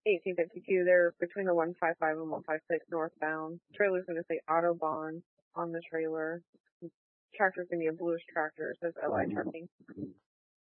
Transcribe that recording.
1852. They're between the 155 and 156 northbound. Trailer's going to say Autobahn on the trailer. Tractor's going to be a bluish tractor. It says LI Trucking.